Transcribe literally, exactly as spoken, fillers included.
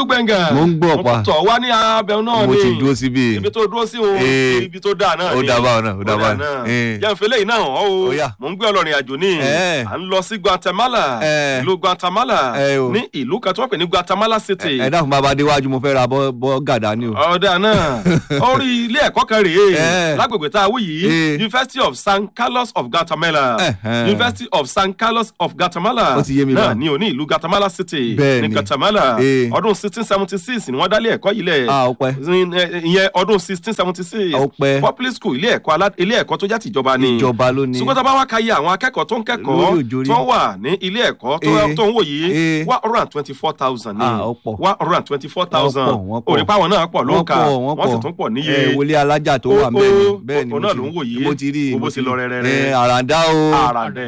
gbẹ̀ngàn. Mo ń gbọ́ pa. mo tọ̀ wá ní abẹ́hùn náà ni. mo ti dúró síbi. ibi tó dúró sí o ibi tó dáa náà ni. ó dábàá náà ó dábàá náà. jẹ́ nfẹ́lẹ́ yìí náà o mo ń gbé ọlọ́rin àjò ní. à ń lọ sí Guatemala ìlú Guatemala ní ìlú kan tí wọ́n pè ní Guatemala City. ẹ dákun bàbá adéwájú mo fẹ́ ra bọ́ gàdá ni o. ọ̀dà náà orí ilé ẹ̀kọ́ kan rèé lágbègbè tá a wí yìí University of San Carlos of Guatemala University of San Carlos of Guatemala náà ní òní ìlú Guatemala City ní Guatemala ọdún sixteen seventy six ni wọ́n dálé ẹ̀kọ́ yìí lẹ̀ ìyẹn ọdún sixteen seventy six public school ilé ẹ̀kọ́ ilé ẹ̀kọ́ tó jẹ́ tìjọba ni ìjọba ló ní. ṣùgbọ́n tá a bá wá ka iye àwọn akẹ́kọ̀ọ́ tó ń kẹ́kọ̀ọ́ tó ń wà ní ilé ẹ̀kọ́ tó ń wò yìí one hundred and twenty four thousand ní one hundred and twenty four thousand òrìpá wọn náà pọ̀ ló ń kà wọ́n sì tún pọ̀ níye. wọlé alájà tó wà bẹ́ẹ̀ ni òun náà ló ń wò yìí mo ti rí bó ti lọ rẹ́rẹ́rẹ́ àràǹdá o.